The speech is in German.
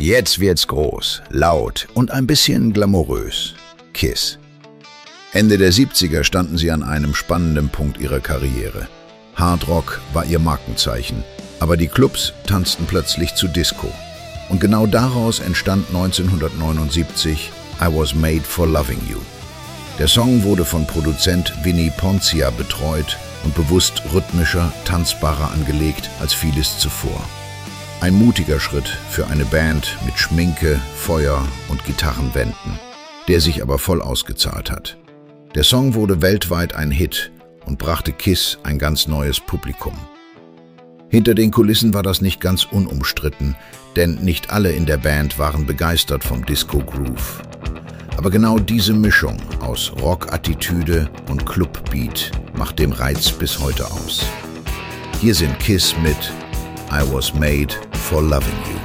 jetzt wird's groß, laut und ein bisschen glamourös. Kiss. Ende der 70er standen sie an einem spannenden Punkt ihrer Karriere. Hard Rock war ihr Markenzeichen, aber die Clubs tanzten plötzlich zu Disco. Und genau daraus entstand 1979 I Was Made for Loving You. Der Song wurde von Produzent Vinnie Poncia betreut und bewusst rhythmischer, tanzbarer angelegt als vieles zuvor. Ein mutiger Schritt für eine Band mit Schminke, Feuer und Gitarrenwänden, der sich aber voll ausgezahlt hat. Der Song wurde weltweit ein Hit und brachte Kiss ein ganz neues Publikum. Hinter den Kulissen war das nicht ganz unumstritten, denn nicht alle in der Band waren begeistert vom Disco-Groove. Aber genau diese Mischung aus Rock-Attitüde und Club-Beat macht den Reiz bis heute aus. Hier sind Kiss mit I Was Made for Loving You.